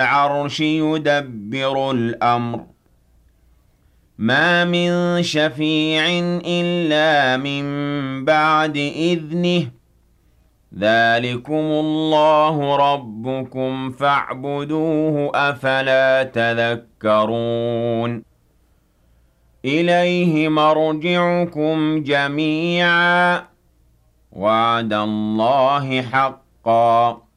العرش يدبر الأمر ما من شفيع إلا من بعد إذنه ذلكم الله ربكم فاعبدوه أفلا تذكرون إليه مرجعكم جميعا وعد الله حقا